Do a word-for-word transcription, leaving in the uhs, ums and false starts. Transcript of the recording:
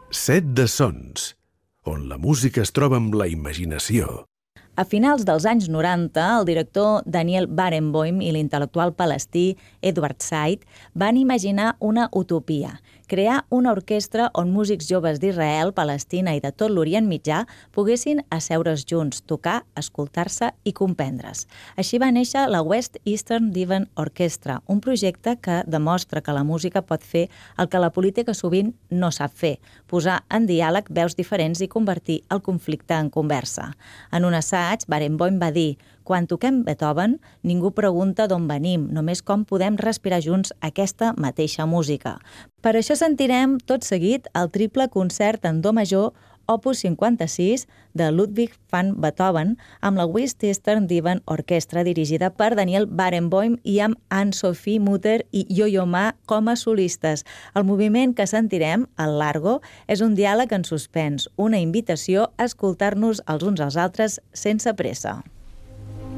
Set de sons, on la música es troba amb la imaginació. A finals dels anys noranta, el director Daniel Barenboim i l'intel·lectual palestí Edward Said van imaginar una utopia, crear una orquestra on músics joves d'Israel, Palestina i de tot l'Orient Mitjà poguessin asseure's junts, tocar, escoltar-se i comprendre's. Així va néixer la West Eastern Divan Orchestra, un projecte que demostra que la música pot fer el que la política sovint no sap fer, posar en diàleg veus diferents i convertir el conflicte en conversa. En un assaig, Barenboim va dir: quan toquem Beethoven, ningú pregunta d'on venim, només com podem respirar junts aquesta mateixa música. Per això sentirem tot seguit el triple concert en do major opus cinquanta-sis de Ludwig van Beethoven amb la West Eastern Divan Orchestra dirigida per Daniel Barenboim i amb Anne-Sophie Mutter i Yo-Yo Ma com a solistes. El moviment que sentirem, el Largo, és un diàleg en suspens, una invitació a escoltar-nos els uns als altres sense pressa.